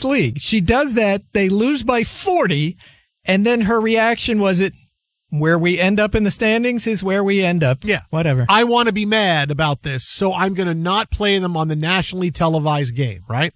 league. She does that. They lose by 40. And then her reaction was where we end up in the standings is where we end up. Yeah. Whatever. I want to be mad about this, so I'm going to not play them on the nationally televised game, right?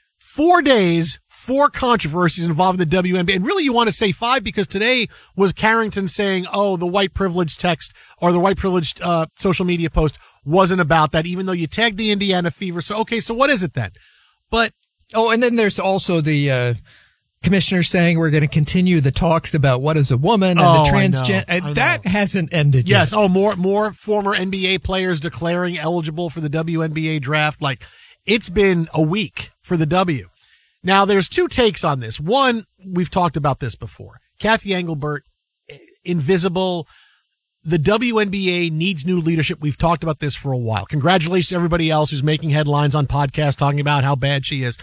4 days, 4 controversies involving the WNBA. And really you want to say 5 because today was Carrington saying, the white privilege text or the white privileged social media post wasn't about that, even though you tagged the Indiana Fever. So, okay, so what is it then? But. And then there's also the, commissioner saying we're going to continue the talks about what is a woman and the transgender. That hasn't ended yet. Yes. More former NBA players declaring eligible for the WNBA draft. Like, it's been a week for the W. Now, there's 2 takes on this. One, we've talked about this before. Kathy Engelbert, invisible. The WNBA needs new leadership. We've talked about this for a while. Congratulations to everybody else who's making headlines on podcasts talking about how bad she is.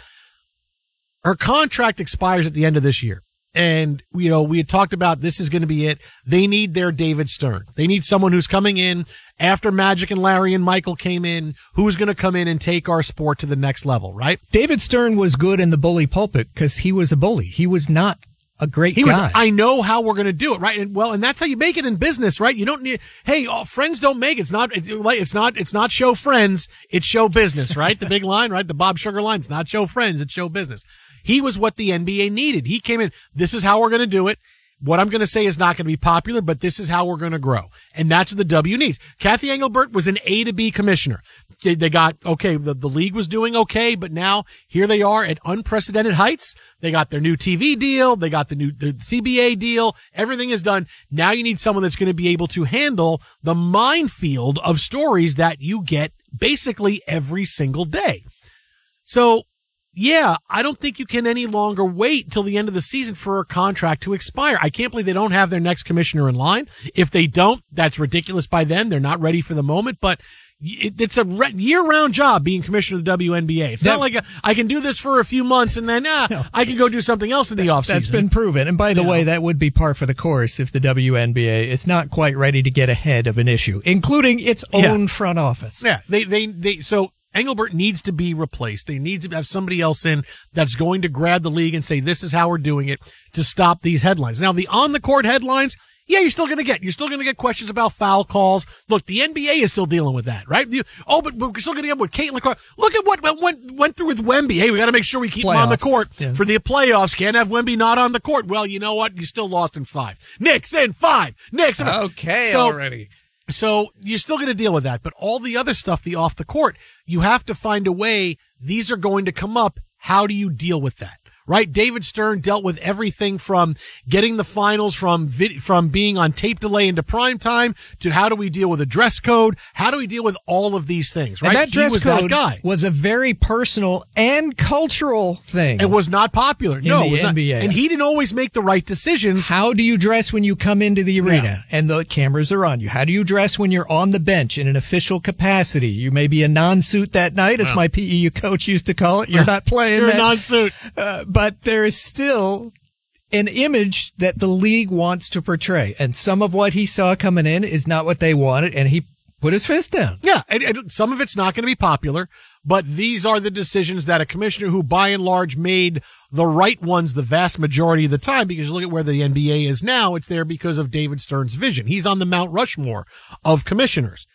Her contract expires at the end of this year. And, we had talked about this is going to be it. They need their David Stern. They need someone who's coming in after Magic and Larry and Michael came in, who's going to come in and take our sport to the next level, right? David Stern was good in the bully pulpit because he was a bully. He was not a great guy. I know how we're going to do it, right? And that's how you make it in business, right? You don't need, friends don't make it. It's not show friends. It's show business, right? The big line, right? The Bob Sugar line. It's not show friends. It's show business. He was what the NBA needed. He came in. This is how we're going to do it. What I'm going to say is not going to be popular, but this is how we're going to grow. And that's what the W needs. Kathy Engelbert was an A to B commissioner. They got, the league was doing okay, but now here they are at unprecedented heights. They got their new TV deal. They got the CBA deal. Everything is done. Now you need someone that's going to be able to handle the minefield of stories that you get basically every single day. So, yeah, I don't think you can any longer wait till the end of the season for a contract to expire. I can't believe they don't have their next commissioner in line. If they don't, that's ridiculous by them. They're not ready for the moment, but it's a year-round job being commissioner of the WNBA. It's not like I can do this for a few months and then I can go do something else in the offseason. That's been proven. And by the way, that would be par for the course if the WNBA is not quite ready to get ahead of an issue, including its own front office. Yeah, so Engelbert needs to be replaced. They need to have somebody else in that's going to grab the league and say, this is how we're doing it to stop these headlines. Now, the on-the-court headlines, you're still going to get questions about foul calls. Look, the NBA is still dealing with that, right? But we're still going to get with Caitlin Clark. Look at what went through with Wemby. Hey, we got to make sure we keep him on the court for the playoffs. Can't have Wemby not on the court. Well, you know what? You still lost in 5. Knicks in 5. Knicks in 5. Okay, already. So you're still going to deal with that, but all the other stuff, the off the court, you have to find a way. These are going to come up. How do you deal with that? Right? David Stern dealt with everything from getting the finals from being on tape delay into prime time to how do we deal with a dress code? How do we deal with all of these things? Right? And that dress code was a very personal and cultural thing. It was not popular. No, it was NBA. Not. And he didn't always make the right decisions. How do you dress when you come into the arena and the cameras are on you? How do you dress when you're on the bench in an official capacity? You may be a non-suit that night, as my PEU coach used to call it. You're not playing. You're a non-suit. But there is still an image that the league wants to portray. And some of what he saw coming in is not what they wanted, and he put his fist down. Yeah, and some of it's not going to be popular, but these are the decisions that a commissioner who, by and large, made the right ones the vast majority of the time, because look at where the NBA is now. It's there because of David Stern's vision. He's on the Mount Rushmore of commissioners.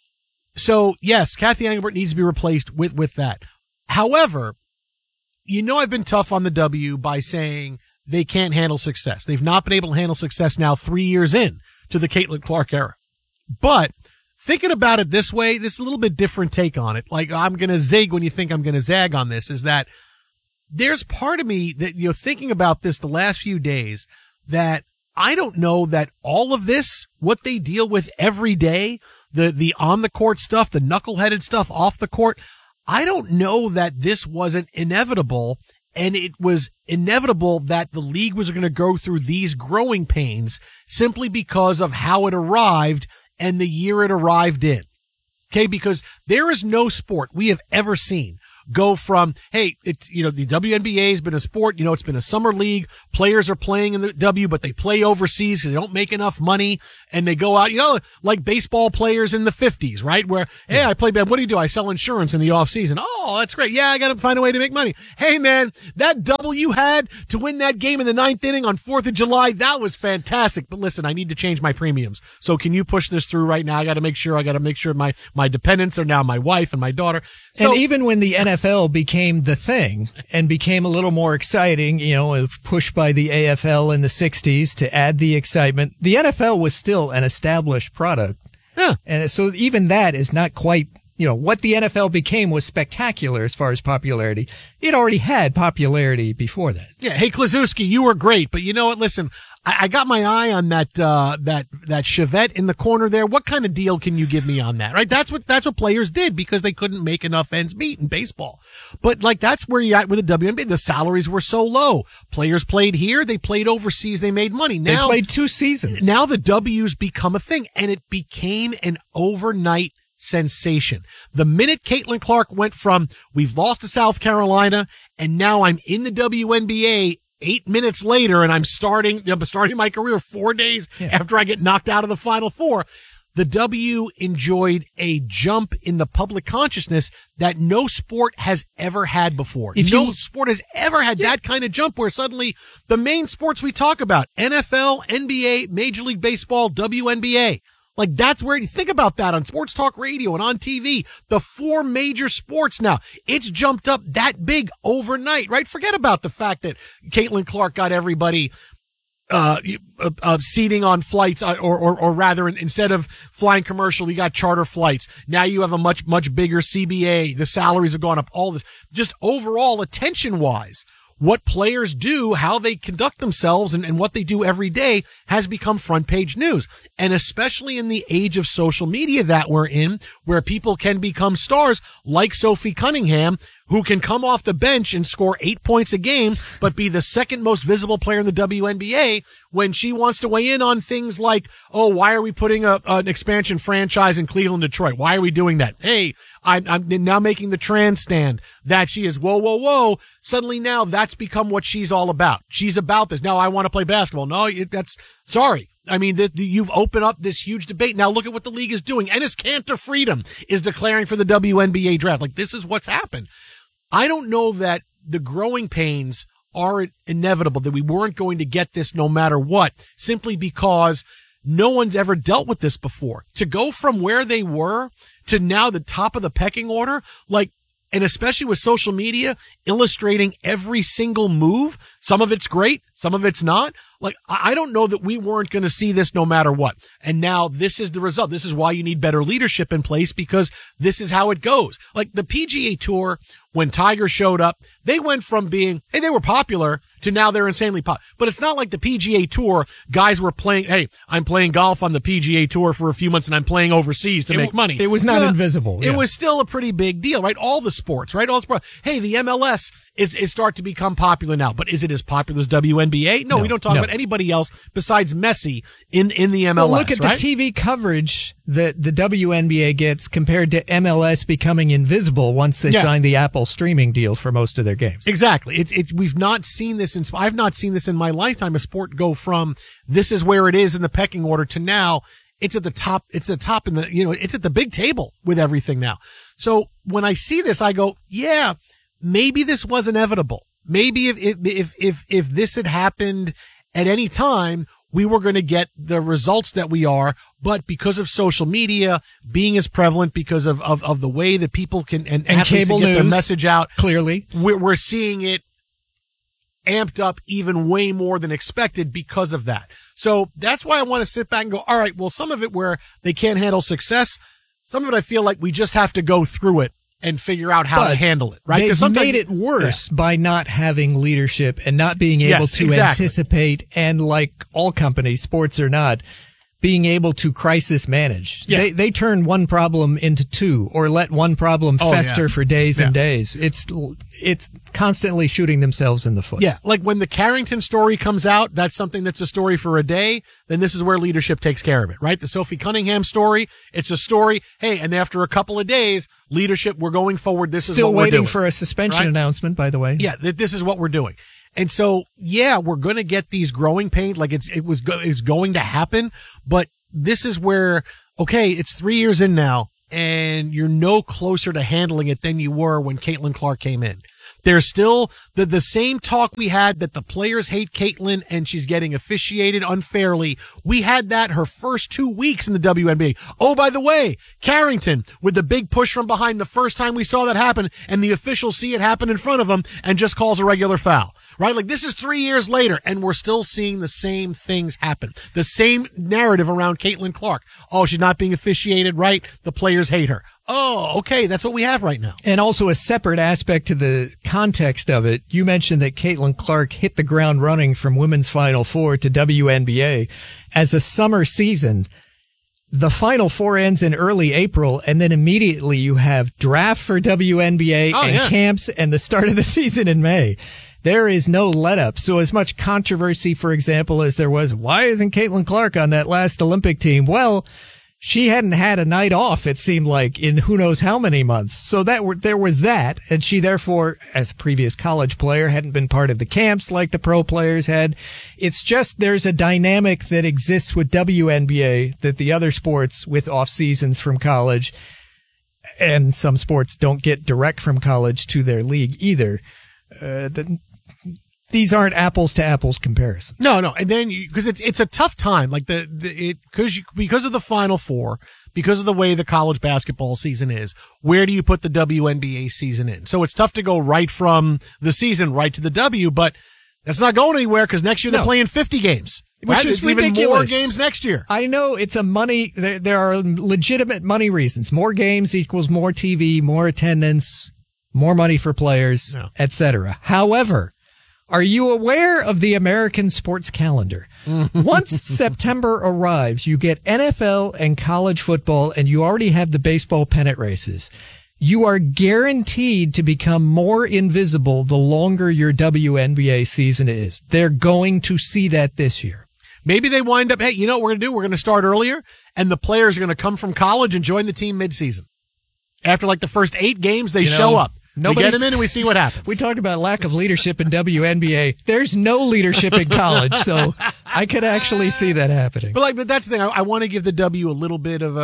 So, yes, Kathy Engelbert needs to be replaced with that. However, I've been tough on the W by saying they can't handle success. They've not been able to handle success now 3 years in to the Caitlin Clark era. But thinking about it this way, this is a little bit different take on it. Like, I'm going to zig when you think I'm going to zag on this, is that there's part of me that, thinking about this the last few days, that I don't know that all of this, what they deal with every day, the on the court stuff, the knuckleheaded stuff off the court, I don't know that this wasn't inevitable, and it was inevitable that the league was going to go through these growing pains simply because of how it arrived and the year it arrived in. Okay, because there is no sport we have ever seen go from, hey, it's, the WNBA has been a sport, it's been a summer league. Players are playing in the W, but they play overseas because they don't make enough money, and they go out, like baseball players in the 50s, right? Where, hey, I play bad. What do? I sell insurance in the off season. Oh, that's great. Yeah, I got to find a way to make money. Hey, man, that double you had to win that game in the 9th inning on 4th of July, that was fantastic. But listen, I need to change my premiums. So can you push this through right now? I got to make sure my dependents are now my wife and my daughter. So, and even when the NFL became the thing and became a little more exciting, pushed by the AFL in the 60s to add the excitement, the NFL was still an established product. Yeah. And so even that is not quite, what the NFL became was spectacular as far as popularity. It already had popularity before that. Yeah. Hey, Klazewski, you were great, but you know what? Listen, I got my eye on that Chevette in the corner there. What kind of deal can you give me on that? Right? That's what players did because they couldn't make enough ends meet in baseball. But that's where you're at with the WNBA. The salaries were so low. Players played here. They played overseas. They made money. Now, they played 2 seasons. Now the W's become a thing, and it became an overnight sensation. The minute Caitlin Clark went from, we've lost to South Carolina, and now I'm in the WNBA 8 minutes later, and I'm starting my career 4 days after I get knocked out of the Final Four. The W enjoyed a jump in the public consciousness that no sport has ever had before. No sport has ever had that kind of jump where suddenly the main sports we talk about, NFL, NBA, Major League Baseball, WNBA, like that's where you think about that on sports talk radio and on TV, the 4 major sports now. It's jumped up that big overnight, right? Forget about the fact that Caitlin Clark got everybody seating on flights, or rather, instead of flying commercial, you got charter flights. Now you have a much bigger CBA. The salaries have gone up. All this, just overall attention wise, what players do, how they conduct themselves, and what they do every day has become front page news. And especially in the age of social media that we're in, where people can become stars like Sophie Cunningham, who can come off the bench and score 8 points a game, but be the second most visible player in the WNBA when she wants to weigh in on things like, oh, why are we putting an expansion franchise in Cleveland, Detroit? Why are we doing that? Hey, I'm now making the trans stand that she is. Whoa. Suddenly now that's become what she's all about. She's about this. Now I want to play basketball. No, sorry. I mean, you've opened up this huge debate. Now look at what the league is doing. Enes Kanter Freedom is declaring for the WNBA draft. Like, this is what's happened. I don't know that the growing pains are inevitable, that we weren't going to get this no matter what, simply because no one's ever dealt with this before. To go from where they were to now the top of the pecking order, and especially with social media illustrating every single move, some of it's great, some of it's not. I don't know that we weren't going to see this no matter what. And now this is the result. This is why you need better leadership in place, because this is how it goes. Like the PGA Tour, when Tiger showed up, they went from being, hey, they were popular to now they're insanely popular. But it's not like the PGA Tour guys were playing, hey, I'm playing golf on the PGA Tour for a few months and I'm playing overseas to make money. It was not invisible. It was still a pretty big deal, right? All the sports, right? All the sports. Hey, the MLS is start to become popular now, but is it as popular as WNBA? No, we don't talk about anybody else besides Messi in the MLS. Well, look at right? the TV coverage that the WNBA gets compared to MLS becoming invisible once they signed the Apple streaming deal for most of their games. Exactly. We've not seen this I've not seen this in my lifetime, a sport go from this is where it is in the pecking order to now it's at the top. It's the top in the, it's at the big table with everything now. So when I see this, I go, yeah, maybe this was inevitable. Maybe if this had happened at any time, we were going to get the results that we are, but because of social media being as prevalent, because of the way that people can and athletes cable can get news, their message out, clearly, we're seeing it amped up even way more than expected because of that. So that's why I want to sit back and go, all right, well, some of it where they can't handle success, some of it I feel like we just have to go through it and figure out how to handle it, right? They've made it worse by not having leadership and not being able to anticipate. And like all companies, sports or not, being able to crisis manage. Yeah. They turn one problem into two or let one problem fester for days and days. It's constantly shooting themselves in the foot. Yeah. Like when the Carrington story comes out, that's something that's a story for a day. Then this is where leadership takes care of it, right? The Sophie Cunningham story, it's a story. Hey, and after a couple of days, leadership, we're going forward. This is what we're doing. Still waiting for a suspension announcement, by the way. Yeah. This is what we're doing. And so, yeah, we're going to get these growing pains. Like it's going to happen. But this is where, okay, it's 3 years in now and you're no closer to handling it than you were when Caitlin Clark came in. There's still the same talk we had that the players hate Caitlin and she's getting officiated unfairly. We had that her first 2 weeks in the WNBA. Oh, by the way, Carrington with the big push from behind the first time we saw that happen, and the officials see it happen in front of them and just calls a regular foul. Right? Like this is 3 years later and we're still seeing the same things happen. The same narrative around Caitlin Clark. Oh, she's not being officiated right. The players hate her. Oh, okay. That's what we have right now. And also a separate aspect to the context of it. You mentioned that Caitlin Clark hit the ground running from Women's Final Four to WNBA as a summer season. The Final Four ends in early April, and then immediately you have draft for WNBA camps and the start of the season in May. There is no let up. So as much controversy, for example, as there was, why isn't Caitlin Clark on that last Olympic team? Well, she hadn't had a night off, it seemed like, in who knows how many months. So there was that, and she therefore, as a previous college player, hadn't been part of the camps like the pro players had. It's just there's a dynamic that exists with WNBA that the other sports with off seasons from college, and some sports don't get direct from college to their league either. These aren't apples to apples comparisons. No. And then because it's a tough time, like because of the Final Four, because of the way the college basketball season is, where do you put the WNBA season in? So it's tough to go right from the season right to the W, but that's not going anywhere because next year they're playing 50 games. Which is ridiculous. Even more games next year. I know it's there are legitimate money reasons. More games equals more TV, more attendance, more money for players, etc. However, are you aware of the American sports calendar? Once September arrives, you get NFL and college football, and you already have the baseball pennant races. You are guaranteed to become more invisible the longer your WNBA season is. They're going to see that this year. Maybe they wind up, hey, you know what we're going to do? We're going to start earlier, and the players are going to come from college and join the team midseason. After like the first 8 games, they show up. We get them in and we see what happens. We talked about lack of leadership in WNBA. There's no leadership in college, so I could actually see that happening. But that's the thing. I want to give the W a little bit of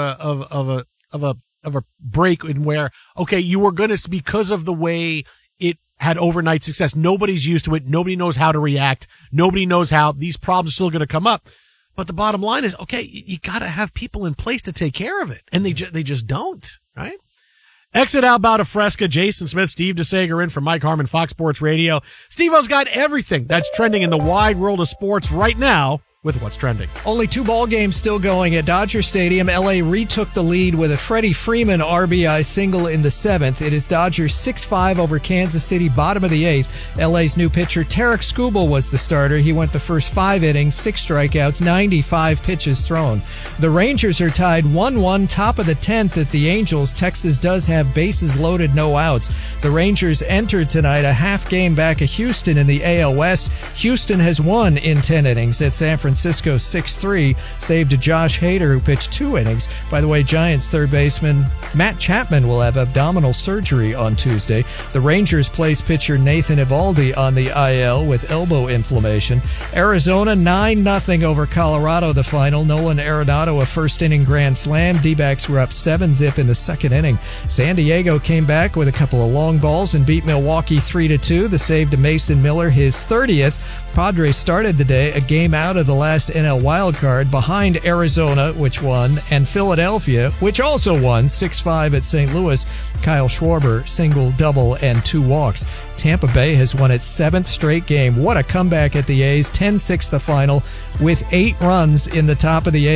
a break in where, okay, you were going to, because of the way it had overnight success, nobody's used to it. Nobody knows how to react. Nobody knows how these problems are still going to come up. But the bottom line is, okay, you got to have people in place to take care of it, and they just don't, right? Exit out about a Fresca. Jason Smith, Steve DeSager in for Mike Harmon, Fox Sports Radio. Steve-O's got everything that's trending in the wide world of sports right now with what's trending. Only 2 ball games still going at Dodger Stadium. LA retook the lead with a Freddie Freeman RBI single in the 7th. It is Dodgers 6-5 over Kansas City, bottom of the 8th. LA's new pitcher, Tarek Skubal, was the starter. He went the first 5 innings, 6 strikeouts, 95 pitches thrown. The Rangers are tied 1-1, top of the 10th at the Angels. Texas does have bases loaded, no outs. The Rangers entered tonight a half game back of Houston in the AL West. Houston has won in 10 innings at San Francisco 6-3, saved to Josh Hader, who pitched 2 innings. By the way, Giants third baseman Matt Chapman will have abdominal surgery on Tuesday. The Rangers placed pitcher Nathan Eovaldi on the IL with elbow inflammation. Arizona 9-0 over Colorado, the final. Nolan Arenado, a first-inning grand slam. D-backs were up 7-zip in the second inning. San Diego came back with a couple of long balls and beat Milwaukee 3-2. The save to Mason Miller, his 30th. Padres started the day a game out of the last NL wildcard behind Arizona, which won, and Philadelphia, which also won 6-5 at St. Louis. Kyle Schwarber, single, double, and 2 walks. Tampa Bay has won its 7th straight game. What a comeback at the A's. 10-6 the final with 8 runs in the top of the 8th.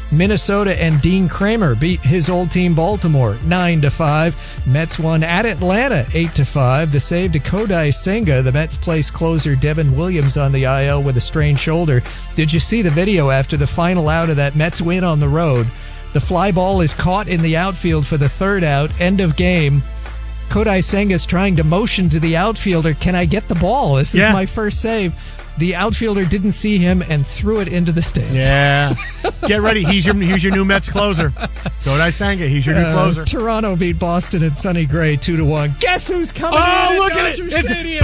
Minnesota and Dean Kramer beat his old team Baltimore 9-5. Mets won at Atlanta 8-5. The save to Kodai Senga. The Mets placed closer Devin Williams on the IL with a strained shoulder. Did you see the video after the final out of that Mets win on the road? The fly ball is caught in the outfield for the third out. End of game. Kodai Senga is trying to motion to the outfielder, can I get the ball? This is my first save. The outfielder didn't see him and threw it into the stands. Yeah. Get ready. He's your new Mets closer. Kodai Senga, he's your new closer. Toronto beat Boston in Sonny Gray 2-1. Guess who's coming in at Dodger Stadium?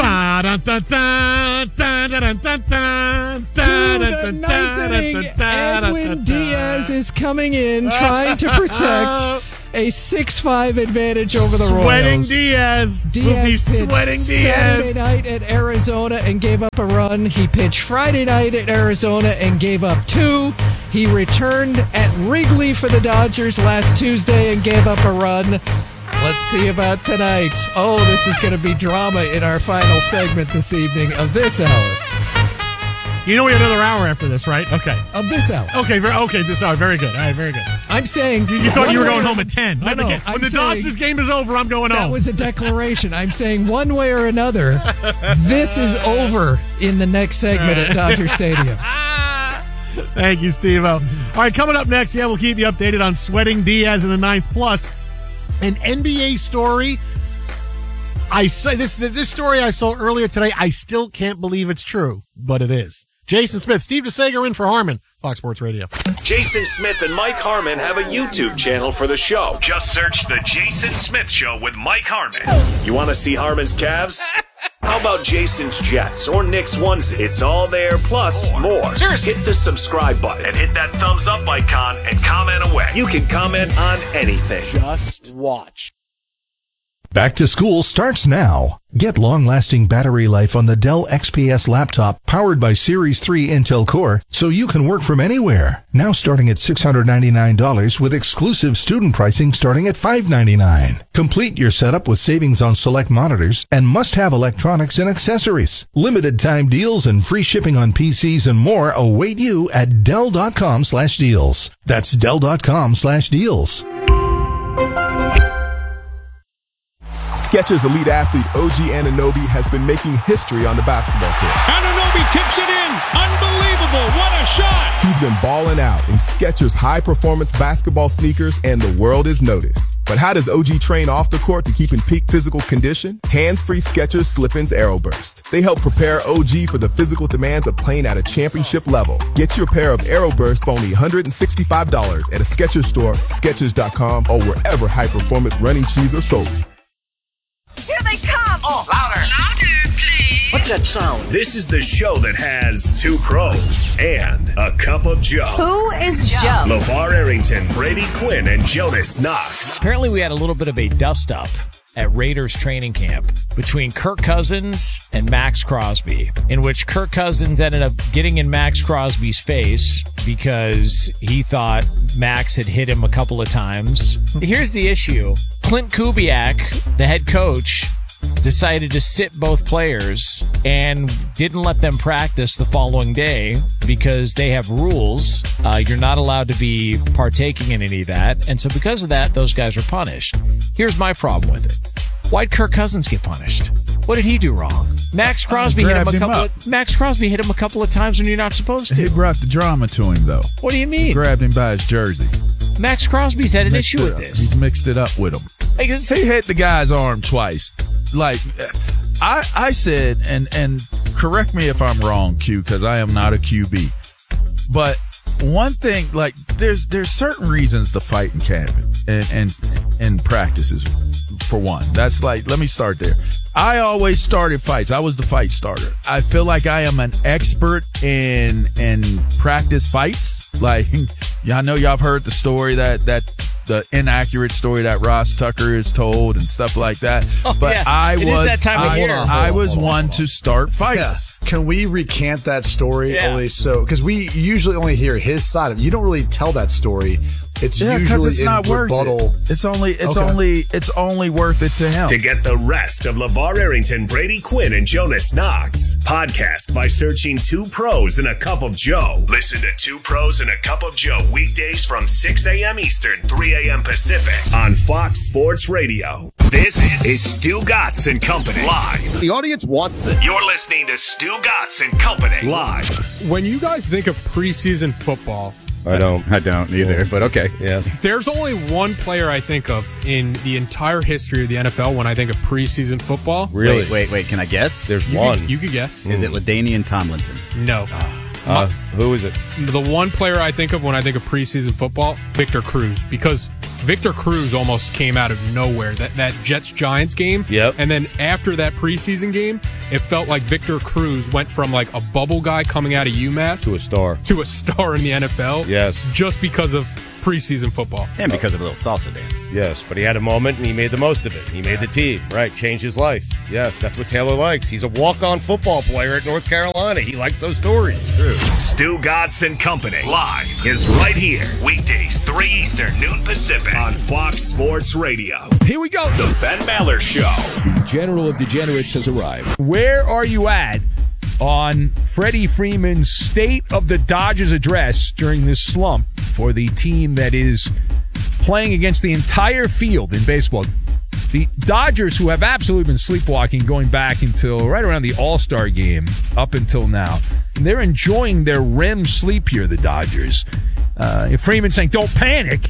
To the ninth inning, Edwin Diaz is coming in trying to protect a 6-5 advantage over the Royals. Sweating Diaz. Diaz pitched Saturday night at Arizona and gave up a run. He pitched Friday night at Arizona and gave up 2. He returned at Wrigley for the Dodgers last Tuesday and gave up a run. Let's see about tonight. Oh, this is going to be drama in our final segment this evening of this hour. You know we have another hour after this, right? Okay. Of this hour. Okay, this hour. Very good. All right, very good. I'm saying... You thought you were going home at 10. No, when the Dodgers game is over, I'm going home. That was a declaration. I'm saying one way or another, this is over in the next segment at Dodger Stadium. Thank you, Steve-O. All right, coming up next, we'll keep you updated on sweating Diaz in the ninth. Plus, an NBA story. I say this story I saw earlier today. I still can't believe it's true, but it is. Jason Smith, Steve DeSager in for Harmon, Fox Sports Radio. Jason Smith and Mike Harmon have a YouTube channel for the show. Just search The Jason Smith Show with Mike Harmon. You want to see Harmon's calves? How about Jason's Jets or Nick's onesie? It's all there, plus more. Seriously. Hit the subscribe button and hit that thumbs up icon and comment away. You can comment on anything. Just watch. Back to school starts now. Get long-lasting battery life on the Dell XPS laptop powered by Series 3 Intel Core so you can work from anywhere. Now starting at $699 with exclusive student pricing starting at $599. Complete your setup with savings on select monitors and must-have electronics and accessories. Limited time deals and free shipping on PCs and more await you at Dell.com/deals. That's Dell.com/deals. Skechers elite athlete OG Anunoby has been making history on the basketball court. Anunoby tips it in. Unbelievable. What a shot. He's been balling out in Skechers high-performance basketball sneakers, and the world is noticed. But how does OG train off the court to keep in peak physical condition? Hands-free Skechers Slip-ins Aeroburst. They help prepare OG for the physical demands of playing at a championship level. Get your pair of Aeroburst for only $165 at a Skechers store, Skechers.com, or wherever high-performance running shoes are sold. Here they come! Oh, louder! Louder, please! What's that sound? This is the show that has two pros and a cup of Joe. Who is Joe? LeVar Arrington, Brady Quinn, and Jonas Knox. Apparently we had a little bit of a dust-up at Raiders training camp between Kirk Cousins and Max Crosby, in which Kirk Cousins ended up getting in Max Crosby's face because he thought Max had hit him a couple of times. Here's the issue. Clint Kubiak, the head coach, decided to sit both players and didn't let them practice the following day because they have rules. You're not allowed to be partaking in any of that. And so because of that, those guys were punished. Here's my problem with it. Why'd Kirk Cousins get punished? What did he do wrong? Max Crosby hit him a couple of times when you're not supposed to. He brought the drama to him, though. What do you mean? He grabbed him by his jersey. Max Crosby's had an issue with this. He's mixed it up with him. He hit the guy's arm twice. Like, I said, and correct me if I'm wrong, Q, because I am not a QB. But one thing, like, there's certain reasons to fight in camp and practices, for one. That's like, let me start there. I always started fights. I was the fight starter. I feel like I am an expert in practice fights. Like, I know y'all have heard the story that the inaccurate story that Ross Tucker is told and stuff like that. Oh, but yeah. I was one to start fights. Yeah. Can we recant that story? Yeah. Because we usually only hear his side of it. You don't really tell that story It's because usually it's not in worth rebuttal. it. It's only worth it to him. To get the rest of LeVar Arrington, Brady Quinn, and Jonas Knox, podcast by searching Two Pros and a Cup of Joe. Listen to Two Pros and a Cup of Joe weekdays from 6 a.m. Eastern, 3 a.m. Pacific on Fox Sports Radio. This is Stu Gatz and Company live. The audience wants this. You're listening to Stu Gatz and Company live. When you guys think of preseason football, I don't either, but okay. Yes. There's only one player I think of in the entire history of the NFL when I think of preseason football. Really? Wait. Can I guess? There's one. You could guess. Is it LaDainian Tomlinson? No. Who is it? The one player I think of when I think of preseason football, Victor Cruz, because Victor Cruz almost came out of nowhere. That Jets-Giants game. Yep. And then after that preseason game, it felt like Victor Cruz went from like a bubble guy coming out of UMass To a star in the NFL. Yes. Just because of preseason football. And because of a little salsa dance. Yes, but he had a moment and he made the most of it. He made the team, right? Changed his life. Yes, that's what Taylor likes. He's a walk-on football player at North Carolina. He likes those stories. True. Stu Gatz and Company live is right here. Weekdays, 3 Eastern, noon Pacific on Fox Sports Radio. Here we go. The Ben Maller Show. General of Degenerates has arrived. Where are you at on Freddie Freeman's State of the Dodgers address during this slump for the team that is playing against the entire field in baseball? The Dodgers, who have absolutely been sleepwalking going back until right around the All-Star game up until now, they're enjoying their REM sleep here, the Dodgers. Freeman saying, don't panic,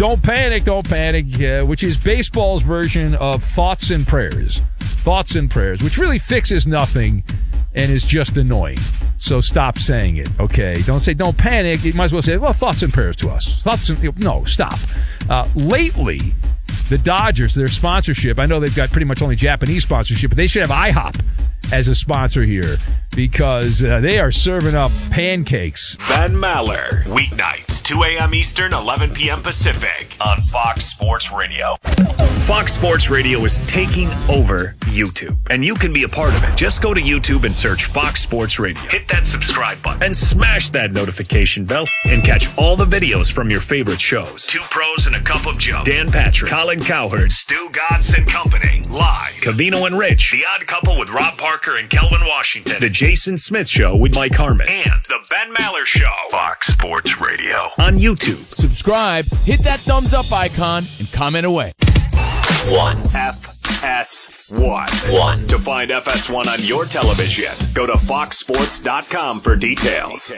which is baseball's version of thoughts and prayers, which really fixes nothing and is just annoying. So stop saying it, okay? Don't say don't panic. You might as well say, well, thoughts and prayers to us. No, stop. Lately, the Dodgers, their sponsorship, I know they've got pretty much only Japanese sponsorship, but they should have IHOP as a sponsor here because they are serving up pancakes. Ben Maller, weeknights, 2 a.m. Eastern, 11 p.m. Pacific on Fox Sports Radio. Fox Sports Radio is taking over YouTube, and you can be a part of it. Just go to YouTube and search Fox Sports Radio. Hit that subscribe button and smash that notification bell and catch all the videos from your favorite shows. Two Pros and a Cup of Joe. Dan Patrick, Colin Cowherd, Stu Gatz and Company. Live. Covino and Rich. The Odd Couple with Rob Parker and Kelvin Washington. The Jason Smith Show with Mike Harmon. And the Ben Maller Show. Fox Sports Radio. On YouTube. Subscribe, hit that thumbs up icon, and comment away. FS1. To find FS1 on your television, go to foxsports.com for details.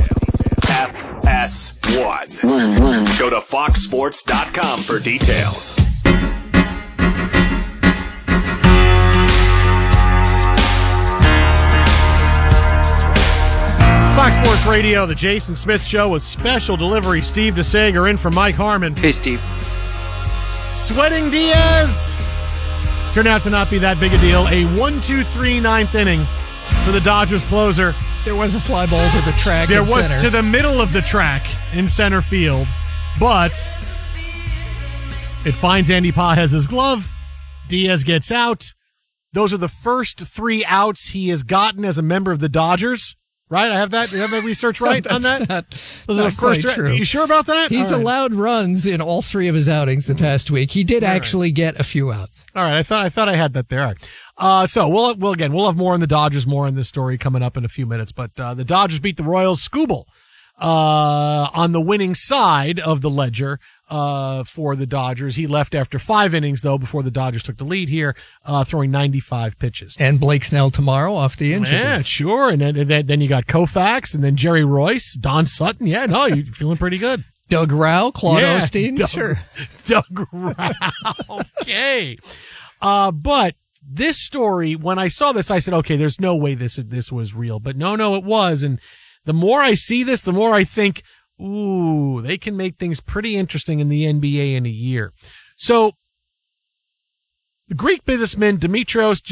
FS1. Go to foxsports.com for details. Fox Sports Radio, the Jason Smith Show with special delivery. Steve DeSager in for Mike Harmon. Hey, Steve. Sweating Diaz turned out to not be that big a deal. A 1-2-3 ninth inning for the Dodgers closer. There was a fly ball to the track. There was center. to the middle of the track in center field, but it finds Andy Pajez's glove. Diaz gets out. Those are the first 3 outs he has gotten as a member of the Dodgers. Right? I have that. Do you have my research right on that? Those are the first. True. Are you sure about that? He's allowed runs in all 3 of his outings the past week. He did actually get a few outs. All right. I thought I had that there. All right. So we'll have more on the Dodgers, more on this story coming up in a few minutes. But the Dodgers beat the Royals. Skubal on the winning side of the ledger for the Dodgers. He left after 5 innings, though, before the Dodgers took the lead here, throwing 95 pitches. And Blake Snell tomorrow off the injury list. Yeah, sure. And then you got Koufax, and then Jerry Royce, Don Sutton. Yeah, no, you're feeling pretty good. Doug Rauch, Claude Osteen, sure. Doug Rauch. Okay. But this story, when I saw this, I said, okay, there's no way this was real. But no, it was. And the more I see this, the more I think, ooh, they can make things pretty interesting in the NBA in a year. So, the Greek businessman Dimitrios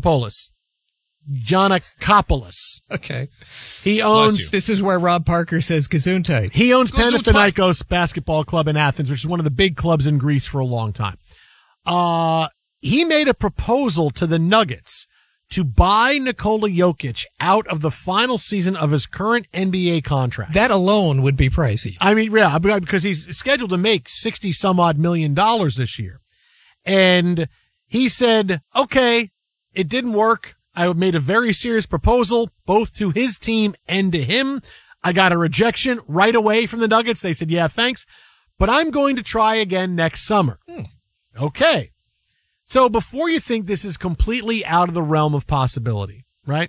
Giannakopoulos. Okay. He owns... This is where Rob Parker says Gesundheit. He owns Panathinaikos Basketball Club in Athens, which is one of the big clubs in Greece for a long time. He made a proposal to the Nuggets to buy Nikola Jokic out of the final season of his current NBA contract. That alone would be pricey. I mean, yeah, because he's scheduled to make 60 some odd million dollars this year. And he said, okay, it didn't work. I made a very serious proposal, both to his team and to him. I got a rejection right away from the Nuggets. They said, yeah, thanks, but I'm going to try again next summer. Okay. So before you think this is completely out of the realm of possibility, right?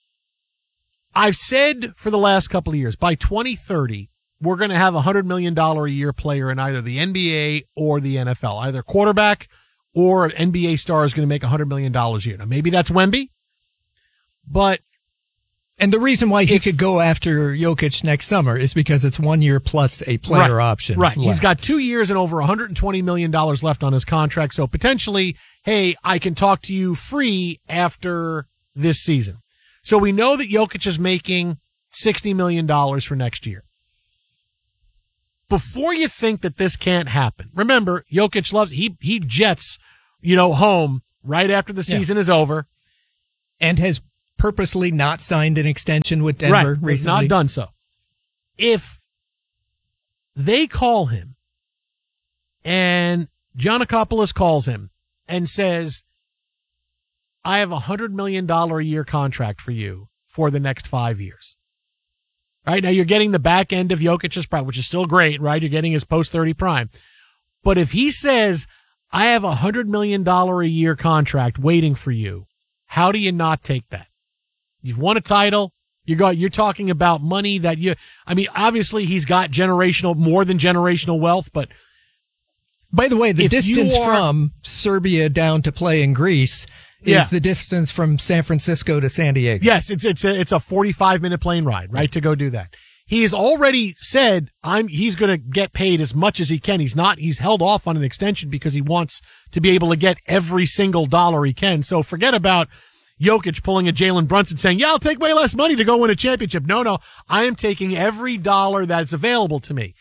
I've said for the last couple of years, by 2030, we're going to have a $100 million a year player in either the NBA or the NFL, either quarterback or an NBA star is going to make $100 million a year. Now, maybe that's Wemby, but. And the reason why he could go after Jokic next summer is because it's 1 year plus a player option. Right. left. He's got 2 years and over $120 million left on his contract. So potentially, hey, I can talk to you free after this season. So we know that Jokic is making $60 million for next year. Before you think that this can't happen, remember, Jokic loves, he jets, home right after the season is over. And has purposely not signed an extension with Denver recently. Has not done so. If they call him and Giannakopoulos calls him and says, I have $100 million a year contract for you for the next 5 years. Right now you're getting the back end of Jokic's prime, which is still great, right? You're getting his post-30 prime. But if he says, I have $100 million a year contract waiting for you, how do you not take that? You've won a title. You're talking about money that obviously he's got more than generational wealth, but. By the way, the distance from Serbia down to play in Greece is the distance from San Francisco to San Diego. Yes, it's a 45-minute plane ride, right, to go do that. He has already said he's going to get paid as much as he can. He's held off on an extension because he wants to be able to get every single dollar he can. So forget about Jokic pulling a Jalen Brunson saying, yeah, I'll take way less money to go win a championship. No, I am taking every dollar that's available to me.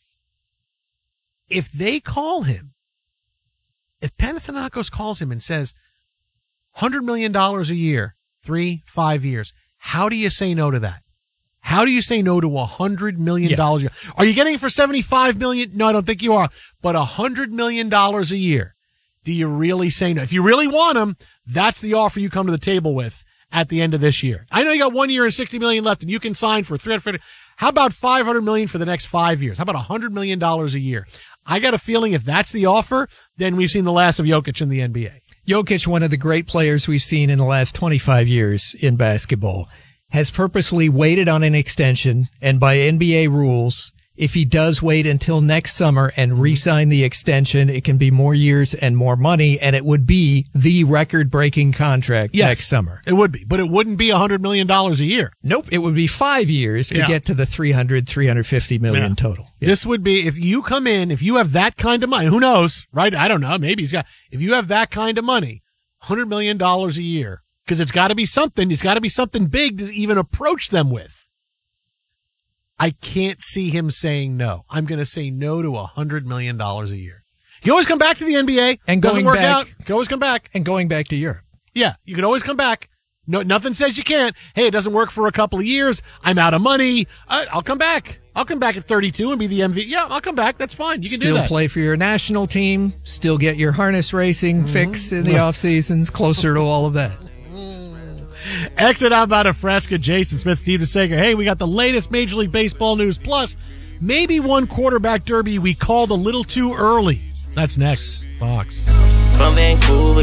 If they call him, if Panathinaikos calls him and says $100 million a year, 3-5 years, how do you say no to that? How do you say no to $100 million a year? Are you getting it for $75 million? No, I don't think you are. But $100 million a year. Do you really say no? If you really want him, that's the offer you come to the table with at the end of this year. I know you got 1 year and $60 million left and you can sign for $350. How about $500 million for the next 5 years? How about $100 million a year? I got a feeling if that's the offer, then we've seen the last of Jokic in the NBA. Jokic, one of the great players we've seen in the last 25 years in basketball, has purposely waited on an extension, and by NBA rules, if he does wait until next summer and re-sign the extension, it can be more years and more money, and it would be the record-breaking contract next summer. It would be, but it wouldn't be $100 million a year. Nope, it would be 5 years to get to the $350 million total. Yeah. This would be, if you come in, if you have that kind of money, who knows, right? I don't know, maybe if you have that kind of money, $100 million a year, because it's got to be something big to even approach them with. I can't see him saying no. I'm going to say no to $100 million a year. You can always come back to the NBA. And doesn't work out. You can always come back. And going back to Europe. Yeah, you can always come back. No, nothing says you can't. Hey, it doesn't work for a couple of years. I'm out of money. I'll come back. I'll come back at 32 and be the MVP. Yeah, I'll come back. That's fine. You can do that. Still play for your national team. Still get your harness racing fix in the off seasons. Closer to all of that. Exit out about a Fresca, Jason Smith, Steve DeSager. Hey, we got the latest Major League Baseball news. Plus, maybe one quarterback derby we called a little too early. That's next. Fox. From Vancouver,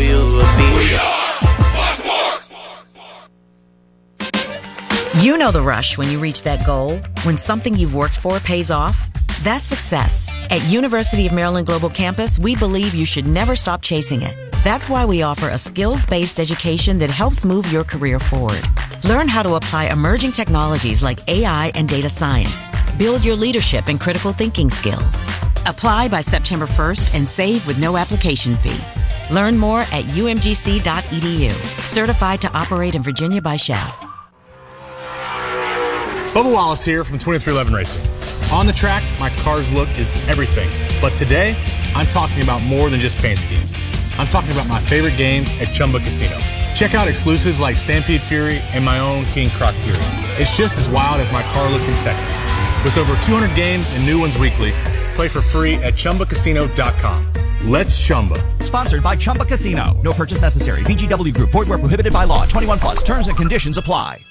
You know the rush when you reach that goal, when something you've worked for pays off. That's success. At University of Maryland Global Campus, we believe you should never stop chasing it. That's why we offer a skills-based education that helps move your career forward. Learn how to apply emerging technologies like AI and data science. Build your leadership and critical thinking skills. Apply by September 1st and save with no application fee. Learn more at umgc.edu. Certified to operate in Virginia by Shell. Bubba Wallace here from 2311 Racing. On the track, my car's look is everything. But today, I'm talking about more than just paint schemes. I'm talking about my favorite games at Chumba Casino. Check out exclusives like Stampede Fury and my own King Croc Fury. It's just as wild as my car look in Texas. With over 200 games and new ones weekly, play for free at ChumbaCasino.com. Let's Chumba. Sponsored by Chumba Casino. No purchase necessary. VGW Group. Void where prohibited by law. 21 plus. Terms and conditions apply.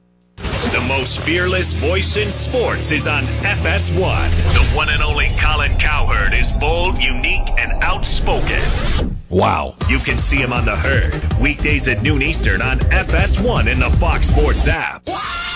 The most fearless voice in sports is on FS1. The one and only Colin Cowherd is bold, unique, and outspoken. Wow. You can see him on The Herd, weekdays at noon Eastern on FS1 in the Fox Sports app.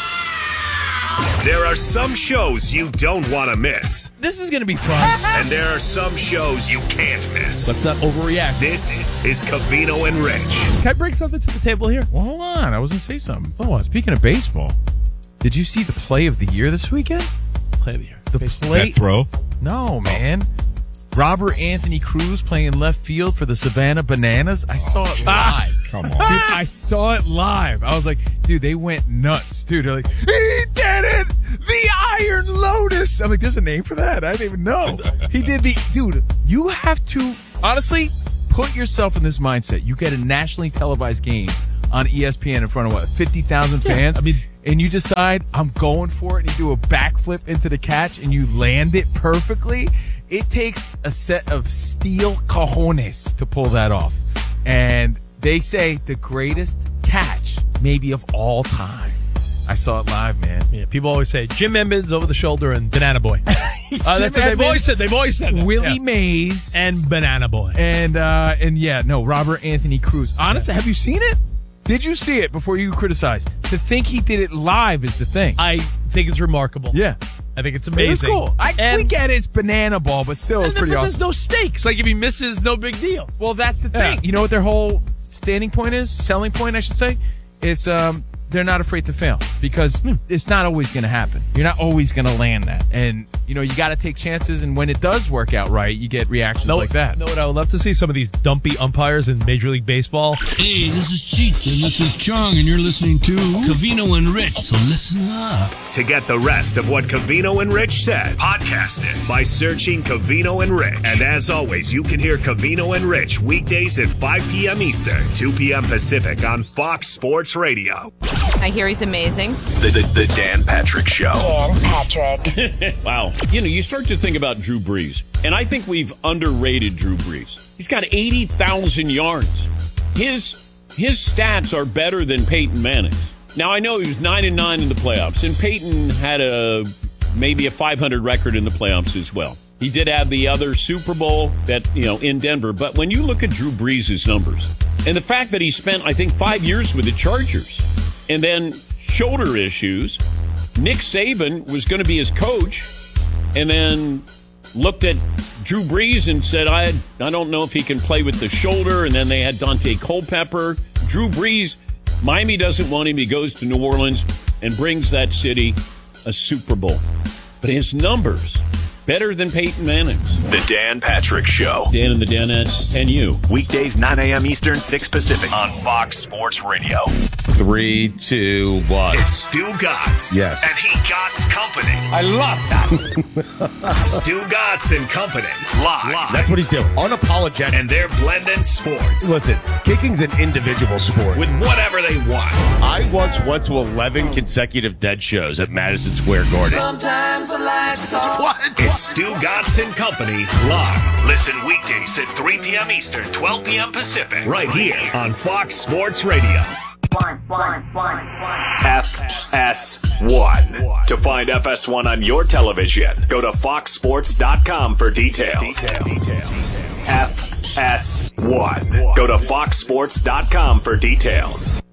There are some shows you don't want to miss. This is going to be fun. And there are some shows you can't miss. Let's not overreact. This is Covino and Rich. Can I bring something to the table here? Well, hold on. I was going to say something. Oh, speaking of baseball, did you see the play of the year this weekend? Play of the year. The play. That throw? No, man. Robert Anthony Cruz playing left field for the Savannah Bananas. I saw it live. Come on. Dude, I saw it live. I was like, dude, they went nuts. Dude, they're like, he did it! The Iron Lotus! I'm like, there's a name for that? I didn't even know. He did dude, you have to, honestly, put yourself in this mindset. You get a nationally televised game on ESPN in front of 50,000 fans? And you decide, I'm going for it, and you do a backflip into the catch, and you land it perfectly. It takes a set of steel cojones to pull that off. And they say the greatest catch maybe of all time. I saw it live, man. Yeah, people always say Jim Emmons over the shoulder and Banana Boy. That's what they've always said. They've always said that. Willie Mays and Banana Boy. And yeah, no, Robert Anthony Cruz. Honestly, have you seen it? Did you see it before you criticize? To think he did it live is the thing. I think it's remarkable. Yeah. I think it's amazing. It was cool. We get it, it's banana ball, but still, it's pretty awesome. There's no stakes. Like, if he misses, no big deal. Well, that's the thing. You know what their whole standing point is? Selling point, I should say? It's, they're not afraid to fail because it's not always going to happen. You're not always going to land that. And, you know, you got to take chances, and when it does work out right, you get reactions like that. No, what I would love to see some of these dumpy umpires in Major League Baseball. Hey, this is Cheech, and this is Chong, and you're listening to Covino and Rich, so listen up. To get the rest of what Covino and Rich said, podcast it by searching Covino and Rich. And as always, you can hear Covino and Rich weekdays at 5 p.m. Eastern, 2 p.m. Pacific on Fox Sports Radio. I hear he's amazing. The Dan Patrick Show. Dan Patrick. Wow. You know, you start to think about Drew Brees, and I think we've underrated Drew Brees. He's got 80,000 yards. His stats are better than Peyton Manning's. Now, I know he was 9-9 in the playoffs, and Peyton had maybe a 500 record in the playoffs as well. He did have the other Super Bowl in Denver. But when you look at Drew Brees' numbers, and the fact that he spent, I think, 5 years with the Chargers, and then shoulder issues, Nick Saban was going to be his coach, and then looked at Drew Brees and said, I don't know if he can play with the shoulder, and then they had Dante Culpepper. Drew Brees, Miami doesn't want him. He goes to New Orleans and brings that city a Super Bowl. But his numbers, better than Peyton Manning's. The Dan Patrick Show. Dan and the Danettes and you. Weekdays, 9 a.m. Eastern, 6 Pacific on Fox Sports Radio. 3, 2, 1. It's Stu Gotts. Yes. And he Gotts Company. I love that. Stu Gotts and Company. Live. That's what he's doing. Unapologetic. And they're blending sports. Listen, kicking's an individual sport. With whatever they want. I once went to 11 consecutive Dead shows at Madison Square Garden. Sometimes the lights off. What? It's Stu Gotts and Company live. Listen weekdays at 3 p.m. Eastern, 12 p.m. Pacific. Right here on Fox Sports Radio. FS1. To find FS1 on your television, go to foxsports.com for details. FS1. Go to foxsports.com for details.